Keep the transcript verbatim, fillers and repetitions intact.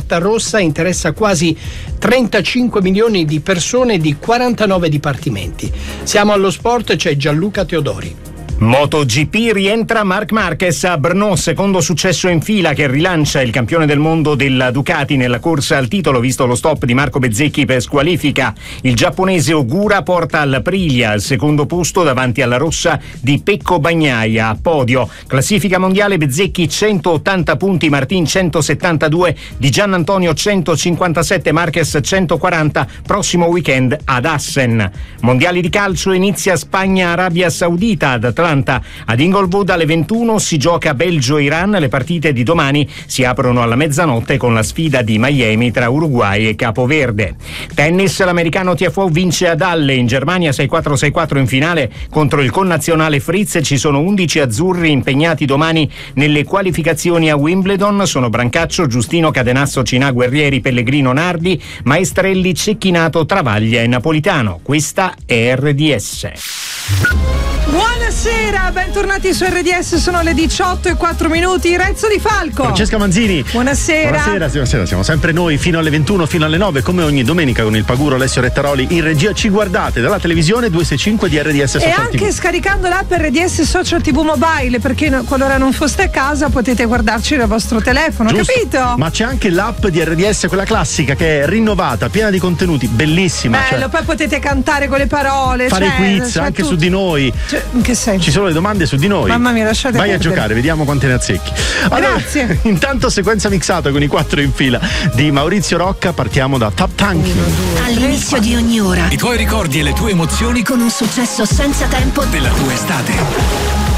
carta rossa interessa quasi trentacinque milioni di persone di quarantanove dipartimenti. Siamo allo sport, c'è Gianluca Teodori. MotoGP rientra Marc Marquez a Brno, secondo successo in fila che rilancia il campione del mondo della Ducati nella corsa al titolo, visto lo stop di Marco Bezzecchi per squalifica. Il giapponese Ogura porta l'Aprilia al secondo posto davanti alla rossa di Pecco Bagnaia. A podio, classifica mondiale, Bezzecchi centottanta punti, Martin centosettantadue, Di Giannantonio centocinquantasette, Marquez centoquaranta, prossimo weekend ad Assen. Mondiali di calcio, inizia Spagna-Arabia Saudita ad Atlanta. Ad Inglewood alle ventuno si gioca Belgio-Iran. Le partite di domani si aprono alla mezzanotte con la sfida di Miami tra Uruguay e Capoverde. Tennis, l'americano Tiafoe vince ad Halle in Germania sei quattro sei quattro in finale contro il connazionale Fritz. Ci sono undici azzurri impegnati domani nelle qualificazioni a Wimbledon. Sono Brancaccio, Giustino, Cadenasso, Cinà, Guerrieri, Pellegrino, Nardi, Maestrelli, Cecchinato, Travaglia e Napolitano. Questa è R D S. Buonasera, bentornati su R D S, sono le diciotto e quattro minuti. Renzo Di Falco, Francesca Manzini. Buonasera. Buonasera, buonasera, siamo sempre noi fino alle ventuno, fino alle nove, come ogni domenica con il Paguro Alessio Rettaroli in regia. Ci guardate dalla televisione duecentosessantacinque di R D S Social e anche T V. Scaricando l'app R D S Social T V Mobile, perché no, qualora non foste a casa potete guardarci dal vostro telefono. Giusto. Capito? Ma c'è anche l'app di R D S, quella classica, che è rinnovata, piena di contenuti, bellissima. Bello, cioè, poi potete cantare con le parole, fare cioè, quiz cioè, anche tu... su di noi. Cioè, in che senso? Ci sono le domande su di noi. Mamma mia, lasciate Vai perdere. a giocare, vediamo quante ne azzecchi. Allora, Grazie. Intanto sequenza mixata con i quattro in fila di Maurizio Rocca. Partiamo da Top Tanking. All'inizio di ogni ora i tuoi ricordi e le tue emozioni con un successo senza tempo della tua estate.